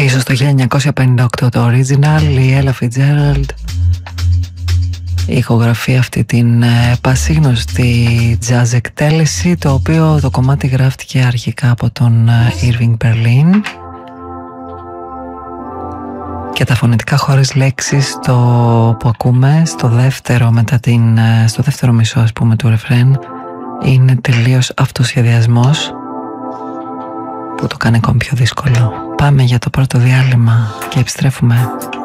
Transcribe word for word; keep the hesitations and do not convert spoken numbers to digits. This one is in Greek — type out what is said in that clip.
Πίσω στο χίλια εννιακόσια πενήντα οκτώ το original, η Ella Fitzgerald ηχογραφεί αυτή την ε, πασίγνωστη jazz εκτέλεση, το οποίο το κομμάτι γράφτηκε αρχικά από τον ε, Irving Berlin και τα φωνητικά χωρίς λέξεις το που ακούμε στο δεύτερο, μετά την, ε, στο δεύτερο μισό ας πούμε του ρεφρέν είναι τελείως αυτοσχεδιασμός που το κάνει ακόμη πιο δύσκολο. Πάμε για το πρώτο διάλειμμα και επιστρέφουμε.